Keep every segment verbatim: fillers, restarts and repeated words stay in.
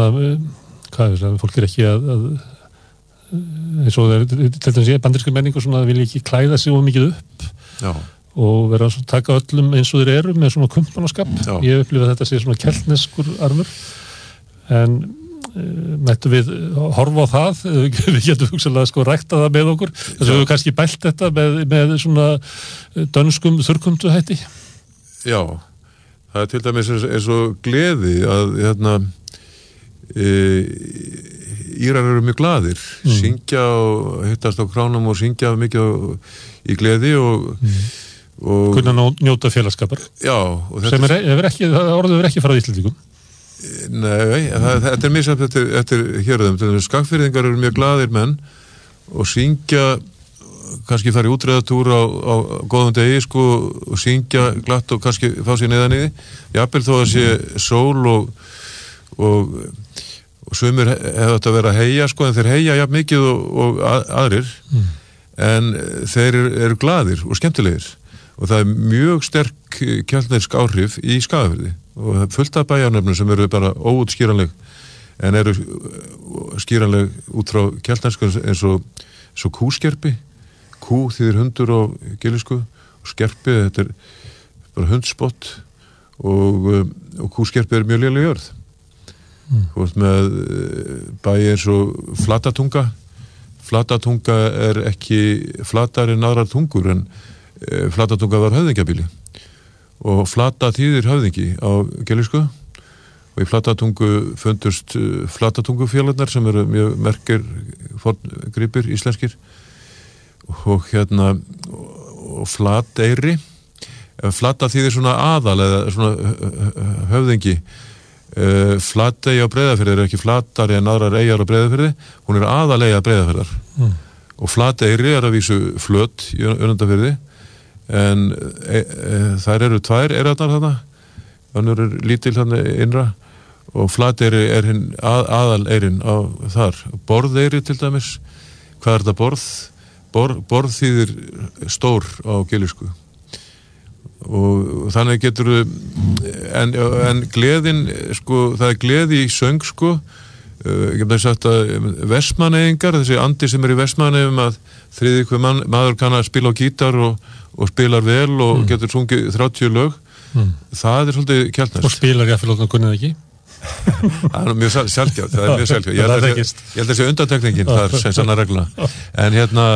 svona hvað er það, fólk er ekki að, að eins og það er til dæmis ég bandaríska menningu svona að vilja ekki klæða sig of mikið upp Já. og vera að taka öllum eins og þeir eru með svona kumpanaskap. Ég upplifa að þetta sé svona keltneskur armur en uh, mættu við horfa á það, við getum hugsanlega sko rækta það með okkur, þess að við höfum kannski bælt þetta með, með svona dönskum þurrkumtu hætti. Já, það er til dæmis eins og gleði að hérna e, Írar eru mjög glaðir, mm. syngja og hittast á kránum og syngja mikið á, í gleði og, mm. og kunna njóta félagskapar. Já, og þetta sem er, er ekki, það orðið er ekki farað Íslendingum. Nei, það, þetta er misjafnt eftir, eftir hérðum. Skagfirðingar eru mjög glaðir menn og syngja, kannski fara í útreðatúr á, á góðum degi sko og syngja glatt og kannski fá sér neðan í því. Jafnvel þó að sé sól og og og sumir hefði þetta að vera að heia sko, en þeir heia jafn mikið og, og að, aðrir mm. en þeir eru, eru glaðir og skemmtilegir og það er mjög sterk keltnesk áhrif í Skagafirði og það er fullt af bæjarnöfnum sem eru bara óútskýranleg en eru skýranleg út frá keltnesku eins og, og kúskerpi kú þýðir hundur á gilísku og skerpi, þetta er bara hundspott og, og kúskerpi er mjög léleg jörð. Mm. Þú veist með bæi eins og Flatatunga Flatatunga er ekki flatar en aðrar tungur en e, Flatatunga var höfðingjabýli og Flata þýðir höfðingi á gelísku og í Flatatungu fundust Flatatungufélagarnir sem eru mjög merkir forngripir íslenskir og hérna og Flateyri Flata þýðir svona aðal eða svona höfðingi Uh, Flatey á Breiðafirði er ekki flatari en aðrar eyjar á Breiðafirði, hún er aðaleyja Breiðafirðar mm. og Flateyri er að vísu flöt í Önundarfirði en e, e, þær eru tvær eyjarnar þarna, önnur er lítil þarna innra og Flateyri er hinn að, aðaleyrin á þar, Borðeyri til dæmis, hvað er þetta borð? Bor, borð þýðir stór á gelísku og þannig getur en, en gleðin sko, það er gleði í söng sko ég hef það sagt að Vestmannaeyingar, þessi andi sem er í Vestmannaeyjum að þriði hver mann, maður kann að spila á gítar og, og spilar vel og mm. getur sungið þrjátíu lög mm. það er svolítið keltneskt og spilar ég að fyrir kunnið ekki það er mjög sjálfgjátt það er mjög sjálfgjátt ég held að það sé undantekningin það er sem sanna regla en hérna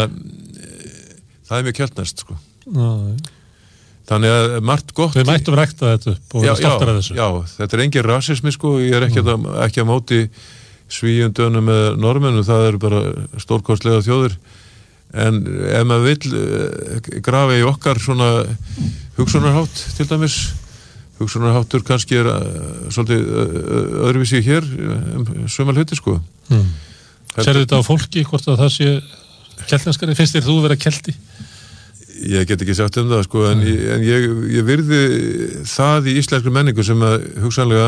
það er mjög keltneskt sko Ná, þannig að margt gott við mættum rækta þetta upp og já, stoltar af já, þessu já, þetta er engin rasismi sko ég er ekki, mm. að, ekki að móti Svíundönum með Norðmennum það eru bara stórkostlega þjóðir en ef maður vill grafa í okkar svona hugsunarhátt til dæmis hugsunarháttur kannski er svolítið öðruvísi hér um sumar hluti sko mm. Sérðu þetta á fólki hvort að það sé keltneskari, finnst þér þú vera kelti? Ég get ekki sagt um það sko en, ég, en ég, ég virði það í íslenskri menningu sem að hugsanlega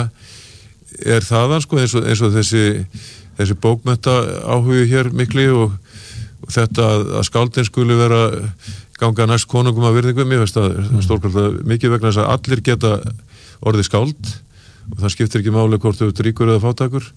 er þaðan sko eins og, eins og þessi, þessi bókmennta áhugi hér mikli og, og þetta að, að skáldin skuli vera ganga næst konungum að virðingum ég veist að mm. stórkvæmlega mikið vegna þess að allir geta orðið skáld og það skiptir ekki máli hvort þú ert ríkur eða fátækur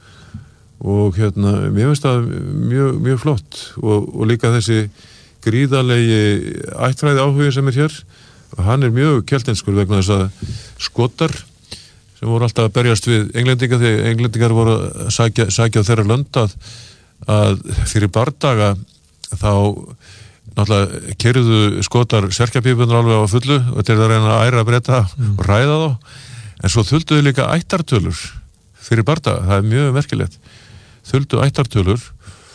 og hérna mér veist að mjög, mjög flott og, og líka þessi gríðarlegi ættfræði áhugin sem er hér og hann er mjög keltenskur vegna þess að Skotar sem voru alltaf að berjast við englendinga því englendingar voru að sækja, sækja á þeirra lönd að, að fyrir bardaga þá náttúrulega keyrðu Skotar serkjapípunar alveg á fullu og til að reyna að æra Breta mm. og ræða þá en svo þulduðu líka ættartölur fyrir bardaga, það er mjög merkilegt þuldu ættartölur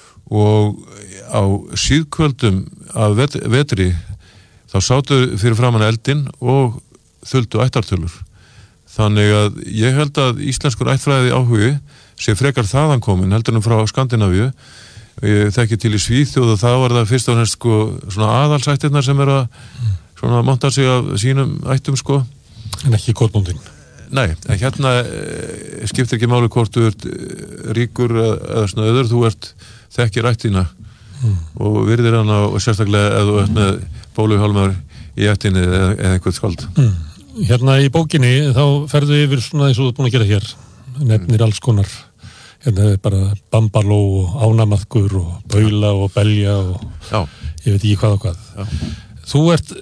og á síðkvöldum af vet, vetri þá sátu fyrir framan eldin og þuldu ættartölur þannig að ég held að íslenskur ættfræði áhugi sé frekar þaðan komin heldur en frá Skandinavíu ég þekki til í Svíþjóð og það var það fyrst og næst sko svona aðalsættirnar sem er að svona monta sig af sínum ættum sko en ekki kotbóndin nei, en hérna e, skiptir ekki máli hvort þú ert ríkur eða svona öður, þú ert þekkir ættina mm. og virðir hana og sérstaklega ef þú ert með bóluhjálmar í ættinni eða, eða einhvern skald mm. Hérna í bókinni þá ferðu yfir svona eins og þú ert búin að gera hér nefnir alls konar hérna er bara bambaló og ánamaðkur og baula og belja og Já. Ég veit ekki hvað og hvað. Já. Þú ert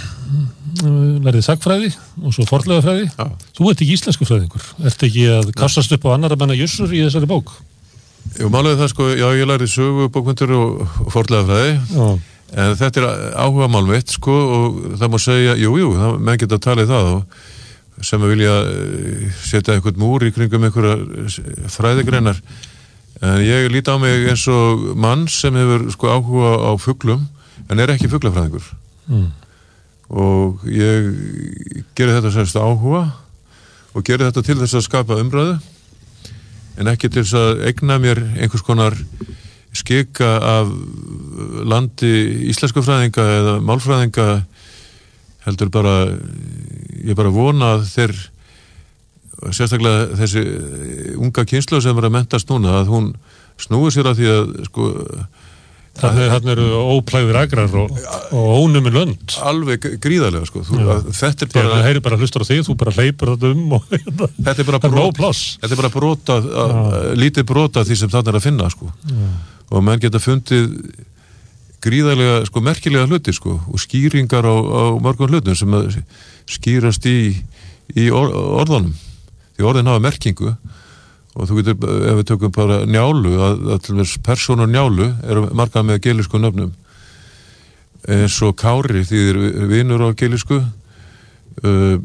lærið sagfræði og svo fornleifafræði. Já. Þú ert ekki íslensku fræðingur. Ert ekki að kastast upp á annarra manna jussur í þessari bók? Jú, málega það sko, já, ég lærið sögu, bókmenntur og, og fornleifafræði. Já. En þetta er áhuga mál mitt sko og það má segja, jú, jú, það, menn geta talið það og sem að vilja setja eitthvað múr í kringum einhverja fræðigreinar. En ég líti á mig eins og mann sem hefur sko áhuga á fuglum en er ekki fuglafræðingur. Mm. Og ég geri þetta semst áhuga og geri þetta til þess að skapa umræðu en ekki til þess að eigna mér einhvers konar skika af landi íslensku fræðinga eða málfræðinga heldur bara ég bara vona að þeir sérstaklega þessi unga kynslóð sem er að mentast núna að hún snúi sér að því að sko Þannig eru óplægðir agrar og, og ónumir lönd. Alveg gríðarlega, sko. Þú, þetta er bara... Það heyri bara hlustur á þig, þú bara hleypur þetta um og þetta er bara brota, þetta er bara brota, lítið brota því sem þarna er að finna, sko. Já. Og menn geta fundið gríðarlega, sko, merkilega hluti, sko, og skýringar á, á mörgum hlutum sem skýrast í, í or, orðunum. Því orðin hafa merkingu. Og þú getur, ef við tökum bara Njálu, að, að til þess persónur Njálu eru margað með geilisku nöfnum. Eins og Kári þýðir vinur á geilisku. Uh,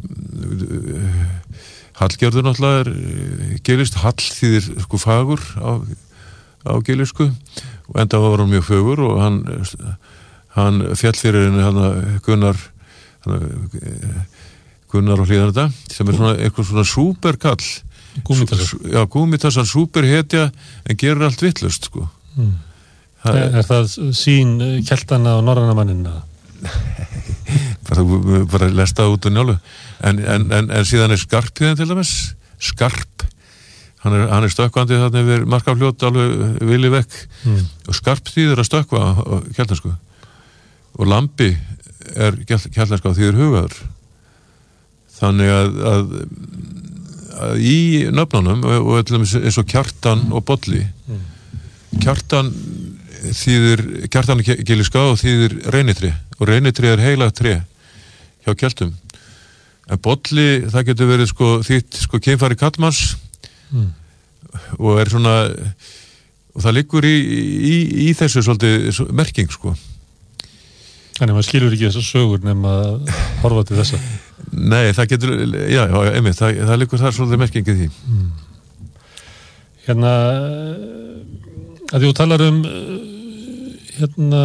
Hallgerður náttúrulega er geilist. Hall þýðir sko fagur á, á geilisku. Og enda var hann mjög fögur og hann, hann fjall fyrir henni hann Gunnar, hann, Gunnar og Hlíðarnda, sem er svona eitthvað svona súperkall. Gúmitassar. Já, Gúmitassar, súperhetja en gerur allt vitlaust sko. Mm. Það er, er það sín keltana og norræna mannina? bara, bara lesta út og Njálu en, en, en, en síðan er Skarptíðin til dæmis Skarp hann er, hann er stökkvandi þarna yfir Markafljót alveg vilji vekk mm. og Skarptíð er að stökkva á keltansku og Lambi er keltanska á því er hugaður þannig að, að í nöfnunum og eins og Kjartan og Bolli mm. Kjartan þýðir Kjartan er giliska og þýðir reynitri og reynitri er heilagt tré hjá keltum en Bolli það getur verið sko þýtt sko kynfæri kallmanns mm. og er svona og það liggur í, í, í þessu svolítið merking sko Þannig maður skilur ekki þessar sögur nema að horfa til þessa. Nei, það getur, já, já, einmitt, það, það liggur þar svolítið merkingið því. Mm. Hérna, að þú talar um, hérna,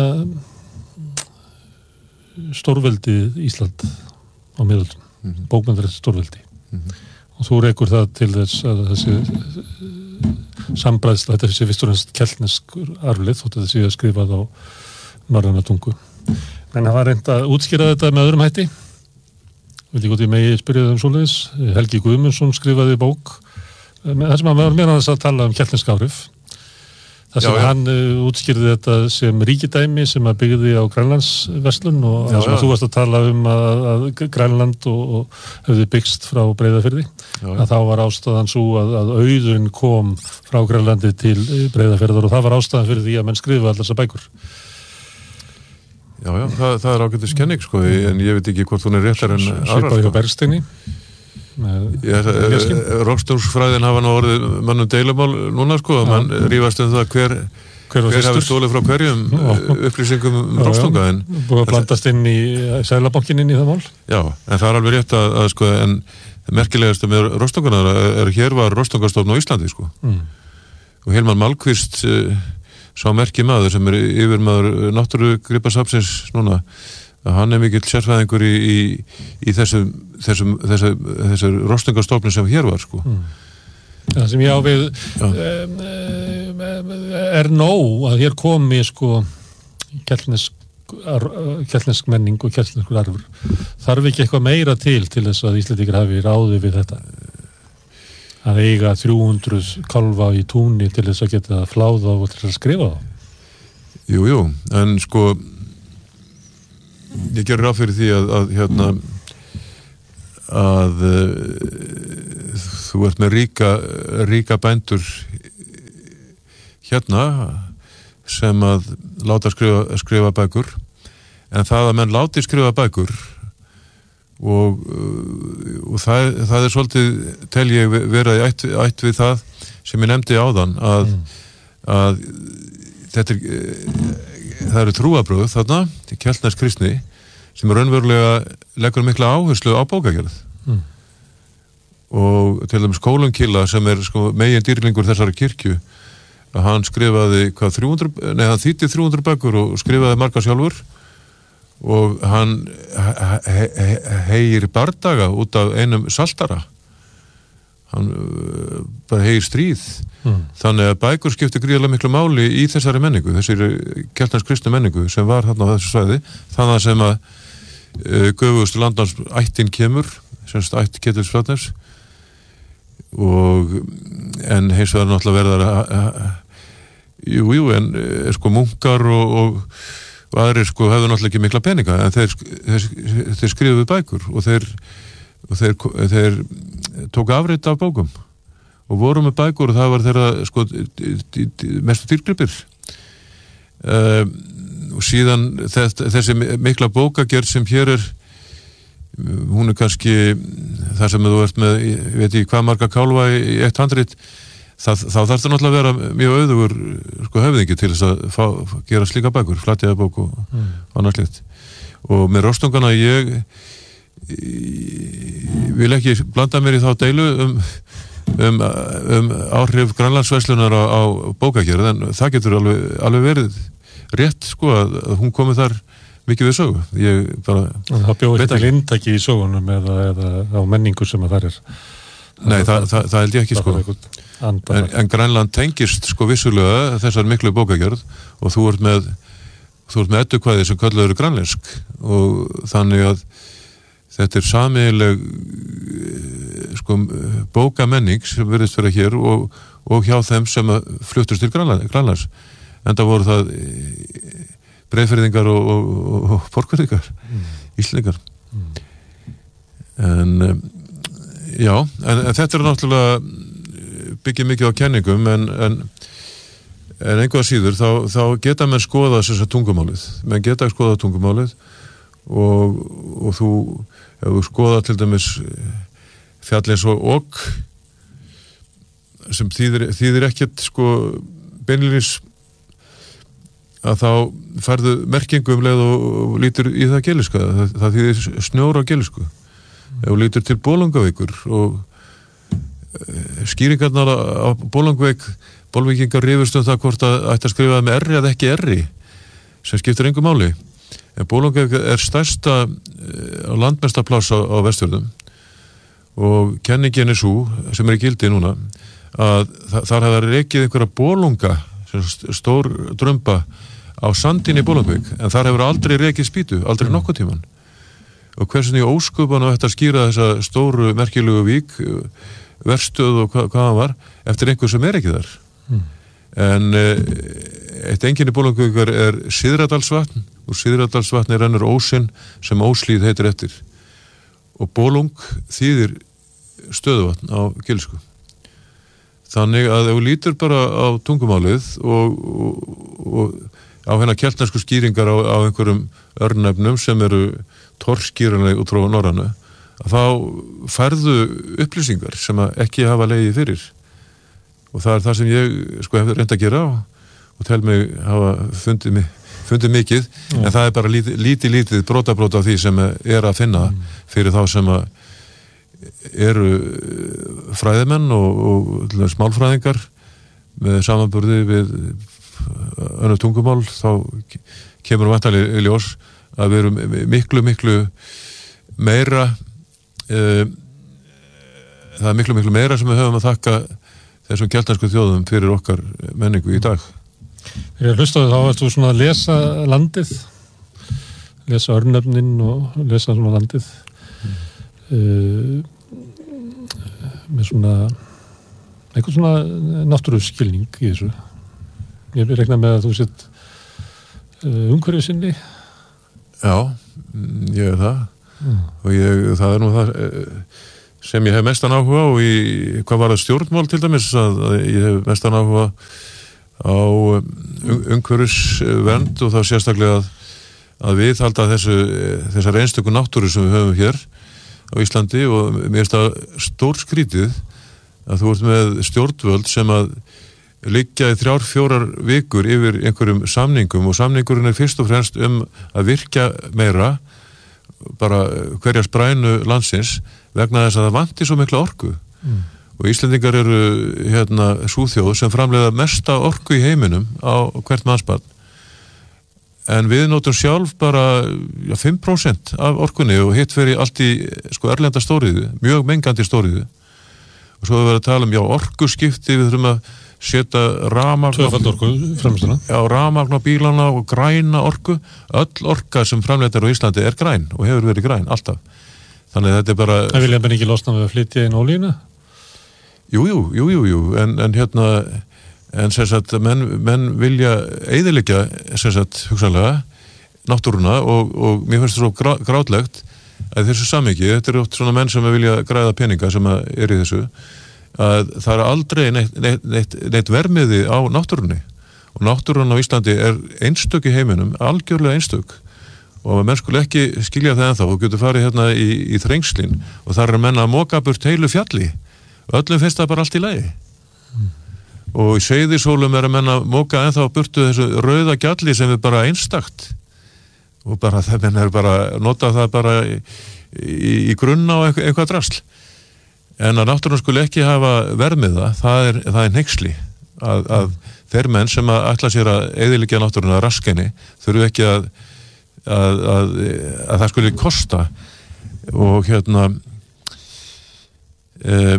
stórveldi Ísland á miðöldum, mm-hmm. bókmenntar stórveldi. Mm-hmm. Og þú rekur það til þess að þessi sambræðsla, þetta sé fyrst og fremst keltneskur arfleið, þótt að þessi að skrifað á norræna tungu. En það var reynd að útskýra þetta með öðrum hætti. Vil ég gott í megi spyrja um svoleiðis. Helgi Guðmundsson skrifaði bók. Það sem hann var meðan þess að tala um keltnesk áhrif. Það sem já, já. hann uh, útskýrði þetta sem ríkidæmi sem að byggði á Grænlandsverslun og það sem já. þú varst að tala um að, að Grænland og, og hefði byggst frá Breiðafirði. Já, að þá var ástæðan svo að, að auðurinn kom frá Grænlandi til Breiðafirðar og það var ástæðan fyrir því að menn skrifa allar þessar bækur. Já, já, það, það er ágættis kenning sko, en ég veit ekki hvort hún er réttar en aðra. Svipaði hjá Bergsteini. Rockstúrsfræðin hafa nú orðið mannum deilumál núna sko, að mann rífast um það hver, hver, hver hafi stólið frá hverjum upplýsingum um rockstunga. Búið að blandast inn í Seðlabankin inn í það mál. Já, en það er alveg rétt að, að sko, en merkilegast með rockstungana er, er hér var rockstungastofn á Íslandi sko. Mm. Og Hilmar Malmkvist sá merki maður sem er yfirmaður náttúrugripasafnsins núna að hann er mikill sérfræðingur í, í, í þessum þessum, þessum, þessum rostingastofnum sem hér var sko. Mm. Það sem ég á við um, um, er nóg að hér komi sko keltnesk, keltnesk menning og keltneskur arfur. Þarf ekki eitthvað meira til til þess að Íslendingar hafi ráði við þetta? Að eiga þrjú hundruð kálfa í túni til þess að geta fláða og til að skrifa það. Jú, jú, en sko ég gerir ráð fyrir því að, að hérna að uh, þú ert með ríka ríka bændur hérna sem að láta skrifa, skrifa bækur, en það að menn láti skrifa bækur og, og það, það er svolítið, tel ég vera í ætt, ætt við það sem ég nefndi áðan að, mm. að þetta er, það eru trúarbrögð þarna, keltnesk kristni sem raunverulega leggur mikla áherslu á bókagerð. Mm. Og til dæmis Kólunkilla sem er sko, megin dýrlingur þessari kirkju, að hann skrifaði hvað þrjú hundruð, nei hann þýddi þrjú hundruð bækur og skrifaði marga sjálfur og hann he, he, heyir bardaga út af einum saltara, hann uh, bara heyir stríð. Mm. Þannig að bækur skipti gríðarlega miklu máli í þessari menningu, þessari keltnesk kristnu menningu sem var þarna á þessu svæði, þannig sem að uh, göfugustu landnáms ættin kemur, semst ætt Ketils Flatnefs, og en hins vegar náttúrulega verðar jú, jú, en sko munkar og, og, og aðrir sko hefðu náttúrulega ekki mikla peninga, en þeir, þeir, þeir skrifuðu bækur og þeir, og þeir, þeir tóku afrit af bókum og voru með bækur og það var þeirra sko mestu dýrgripir. Uh, og síðan þess, þessi mikla bókagerð sem hér er, hún er kannski það sem þú ert með, ég veit ekki hvað marga kálfa í eitt handrit, það, þá þarf það náttúrulega að vera mjög auðugur sko höfðingi til þess að fá, gera slíka bækur, flatjaða bók og mm. annað slíkt. Og með rostungana ég, ég vil ekki blanda mér í þá deilu um, um, um áhrif grænlandsverslunar á, á bókagerð, en það getur alveg, alveg verið rétt sko að, að hún komi þar mikið við sögu. Ég bara það bjóði til inntaki í sögunum eða, eða á menningu sem að það er. Nei, það, það, það held ég ekki sko. En, en Grænland tengist sko vissulega þessar miklu bókagerð og þú ert með þú ert með eddukvæði sem kölluð eru grænlensk og þannig að þetta er sameiginleg sko bókamenning sem virðist vera hér og, og hjá þeim sem fluttust til Grænland, Grænlands. En það voru það breiðfirðingar og, og, og porkverðingar, mm. Íslendingar. Mm. En já, en, en þetta er náttúrulega byggir mikið á kenningum, en, en, en einhvað síður, þá, þá geta menn skoða þess að tungumálið. Menn geta skoða tungumálið og, og þú, ef þú skoða til dæmis fjallins og ok, sem þýðir, þýðir ekkert sko beinlínis að þá færðu merkingu um leið og, og lítur í það geliska, það, það þýðir snjóra á gelisku. Mm. Ef þú lítur til Bolungavíkur og e, skýringarnar á Bolungavík, Bolvíkingar rifust um það hvort að ætti að skrifa með R eða ekki R, sem skiptir engu máli. En Bolungavík er stærsta e, landmesta pláss á, á Vestfjörðum og kenningin er sú, sem er í gildi núna, að þa þar hefur rekið einhverja bolunga, stór drömba á sandinni í Bolungavík, en þar hefur aldrei rekið spýtu, aldrei mm. nokkuð tíman. Og hversu í óskupan á þetta skýra þessa stóru merkilegu vík, verstöð og hva, hvað hann var, eftir einhver sem er ekki þar. Mm. En e, eitt enginni Bolungavíkar er Syðradalsvatn, og Syðradalsvatni rennur ósinn sem Óslíð heitir eftir. Og Bolung þýðir stöðuvatn á gilsku. Þannig að ef þú lítur bara á tungumálið og, og, og á hérna keltnesku skýringar á, á einhverjum örnefnum sem eru torskýranleg út frá norrænu, að þá færðu upplýsingar sem ekki hafa legið fyrir. Og það er það sem ég sko hef reynd að gera og, og tel mig hafa fundið, fundið mikið, mm. en það er bara lítið, lítið, lítið brota brota af því sem er að finna mm. fyrir þá sem að eru fræðimenn og, og smálfræðingar með samanburði við önnur tungumál, þá kemur væntanlega í ljós að við erum miklu, miklu meira e, það er miklu, miklu meira sem við höfum að þakka þessum keltnesku þjóðum fyrir okkar menningu í dag. Þegar ég hlustaði þá varst þú svona að lesa landið, lesa örnefnin og lesa svona landið. Mm. Uh, með svona eitthvað svona náttúruskilning í þessu. Ég rekna með að þú sett uh, umhverfið sinni. Já, ég er það mm. og ég, það er nú það sem ég hef mestan áhuga á í hvað var það stjórnmál til dæmis, að, að ég hef mestan áhuga á umhverfisvernd og þá sérstaklega að, að við halda þessu, þessar einstöku náttúru sem við höfum hér á Íslandi og mér finnst það stór skrítið að þú ert með stjórnvöld sem að liggja í þrjár, fjórar vikur yfir einhverjum samningum og samningurinn er fyrst og fremst um að virkja meira bara hverja sprænu landsins vegna þess að það vanti svo mikla orku mm. og Íslendingar eru hérna súþjóð sem framleiða mesta orku í heiminum á hvert mannsbarn en við notum sjálf bara ja, fimm prósent af orkunni og hitt fyrir allt í sko erlenda stóriðu, mjög mengandi stóriðu og svo við verðum að tala um já orkuskipti, við þurfum að setja rafmagn á rafmagn á bílana og græna orku öll orka sem framleitar á Íslandi er græn og hefur verið græn, alltaf þannig að þetta er bara Það vilja bara ekki losna við að flytja inn ólíuna? Jú, jú, jú, jú, jú en, en hérna en sem sagt, menn, menn vilja eyðileggja, sem sagt, hugsanlega náttúruna og, og mér finnst það svo grá, grátlegt að þessu samhengi, þetta eru oft svona menn sem vilja græða peninga sem er í þessu að það er aldrei neitt, neitt, neitt, neitt vermiði á náttúrunni og náttúrun á Íslandi er einstök í heiminum, algjörlega einstök og menn skulle ekki skilja það ennþá og getur farið hérna í, í þrengslin og þar er menn að moka burt heilu fjalli og öllum finnst það bara allt í lagi mm. og í Seyðisólum er að menn að moka ennþá burtu þessu rauða gjalli sem er bara einstakt og bara það menn er bara nota það bara í, í, í grunna og eitthvað, eitthvað drasl en að náttúrulega skulle ekki hafa vermiða, það er, það er hneyksli að, að þeir menn sem að ætla sér að eyðileggja náttúrulega raskenni þurfu ekki að, að, að, að það skulle kosta og hérna e,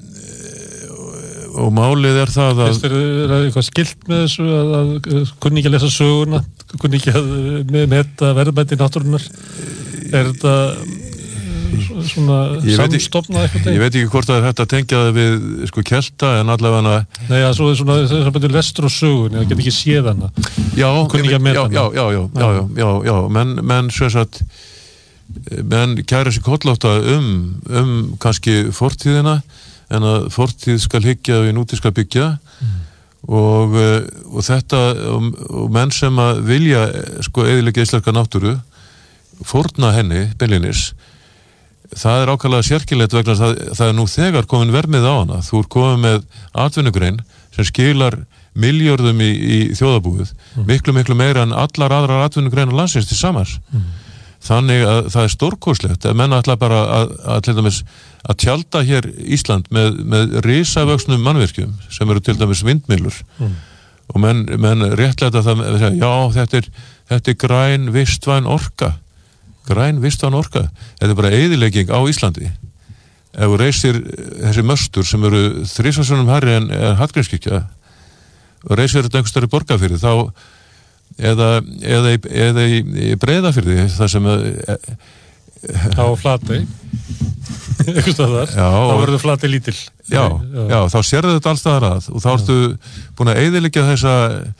og málið er það að Þess er það eitthvað skilt með þessu að, að kunni ekki að lesa söguna, kunni ekki að meta verðmæti náttúrunar er þetta svona samstofnað eitthvað ég veit ekki hvort það er hægt að tengja það við sko kelta en allavega Nei, ja, svo er svona þess að betur lestur og sögun það get ekki séð hana Já, já, já, já, já, já, já, já menn, menn svo að menn kæra sér kolláta um um kannski fortíðina en að fortíð skal hyggja og í nútíð skal byggja mm. og, og þetta og, og menn sem að vilja sko eyðileggja íslenska náttúru fórna henni, beinlínis það er ákaflega sérkilegt vegna það, það er nú þegar komin vermið á hana þú er komin með atvinnugrein sem skilar miljörðum í, í þjóðarbúið, mm. miklu miklu meira en allar aðrar atvinnugreinar landsins til samars mm. þannig að það er stórkostlegt að menn ætla bara að, að, til dæmis, að tjalda hér Ísland með, með risavöxnum mannvirkjum sem eru til dæmis vindmyllur mm. og menn, menn réttlæta það já þetta er, þetta er græn vistvæn orka græn vistvæn orka, þetta er bara eyðilegging á Íslandi ef þú reisir þessi möstur sem eru þrisvarsinnum hærri en Hallgrímskirkja og reisir þetta einhvers staðar í Borgarfirði þá eða, eða, eða í, í Breiðafirði það sem e, á Flatey einhvers staðar, já, þá verður Flatey lítil já, já, já, þá sérðu þetta alls staðar að og þá ertu búin að eyðileggja þessa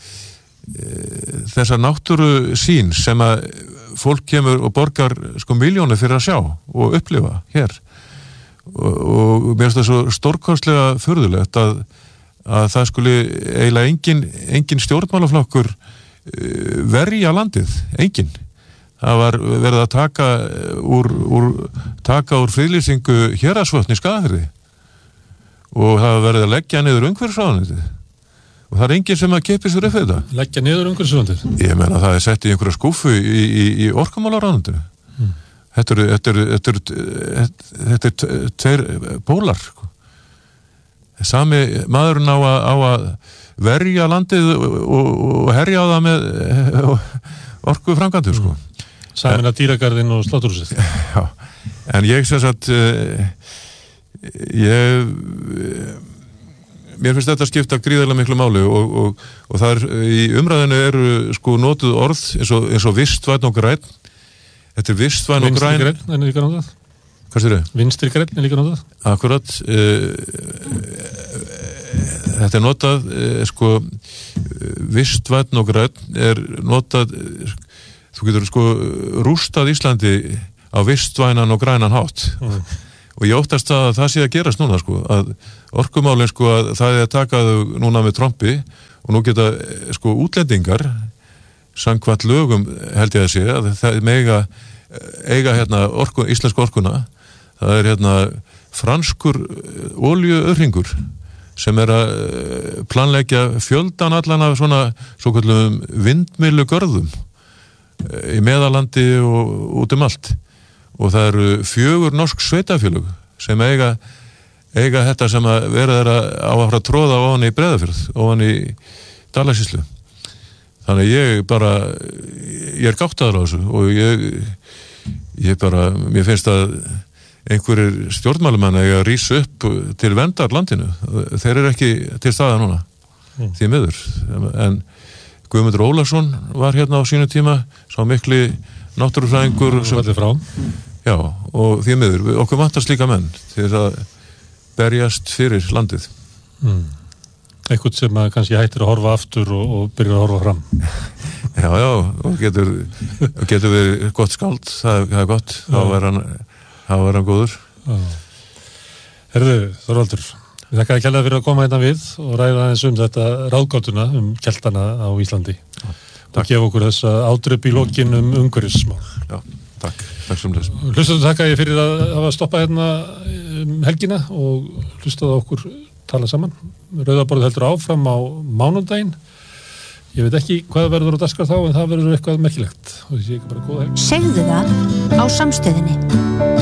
þessa náttúru sín sem að fólk kemur og borgar sko miljónir fyrir að sjá og upplifa hér og, og mér finnst það svo stórkostlega furðulegt að, að það skuli eiginlega engin, engin stjórnmálaflokkur verja landið, engin það var verið að taka úr, úr taka úr friðlýsingu héraðsvötn í Skagafirði og það var verið að leggja niður umhverfisráðuneytið og það er enginn sem að keppi sér upp við þetta. Leggja niður umhverfisráðuneytið? Ég meina það er sett í einhverja skúffu í, í, í orkumálaráðuneytinu. Hmm. Þetta eru þetta eru þetta eru þetta eru tveir pólar. Sami maðurinn á að, á að verja landið og, og, og herja á það með orku framkvæmdur sko. Samin að dýragarðinn og sláturhúsið. Já. En ég sem sagt ég mér finnst þetta skipta gríðarlega miklu máli og, og, og það er, í umræðinu eru sko notuð orð eins og, eins og vistvæn og græn þetta er vistvæn og græn Vinstri grænn er líka notað Hvað styrir þau? Vinstri grænn er líka notað Akkurat uh, þetta er notað uh, sko vistvæn og græn er notað uh, þú getur sko rústað Íslandi á vistvænan og grænan hátt mm. og ég óttast að það sé að gerast núna sko, að orkumálinn sko að það er að taka þau núna með trompi og nú geta sko útlendingar samkvæmt lögum held ég að sé að það mega eiga hérna orku, íslensku orkuna, það er hérna franskur olíuörringur sem er að planleggja fjöldan allan af svona svo kallum vindmyllugörðum í Meðallandi og út um allt og það eru fjögur norsk sveitafélög sem eiga eiga þetta sem að vera þeirra á að fara að tróða ofan í Breiðafjörð, ofan í Dalasýslu. Þannig ég bara, ég er gáttaður á þessu og ég, ég bara, mér finnst að einhverjir stjórnmálumenn eiga að rísa upp til verndar landinu. Þeir eru ekki til staða núna, mm. því miður. En Guðmundur Ólafsson var hérna á sínu tíma, sá mikli náttúrufræðingur. Sem allir frá. Já, og því miður, okkur vantar slíka menn til að berjast fyrir landið. Mm. Eitthvað sem að kannski hættir að horfa aftur og, og byrjar að horfa fram. Já, já, og getur, getur verið gott skáld, það, það er gott, þá er hann, þá er hann góður. Herðu, Þorvaldur, við þakka að kærlega fyrir að koma hérna við og ræða aðeins um þetta ráðgátuna um keltana á Íslandi. Já, og gefa okkur þessa ádröp í lokin um umhverfismál. Já, takk, takk sem þess. Hlustaðu þakka ég fyrir að hafa stoppað hérna um helgina og hlustaðu okkur tala saman. Rauðaborðið heldur áfram á mánudaginn. Ég veit ekki hvað verður á dagskrá þá en það verður eitthvað merkilegt. Og ég sé ekki bara góða helg. Segðu það á Samstöðinni.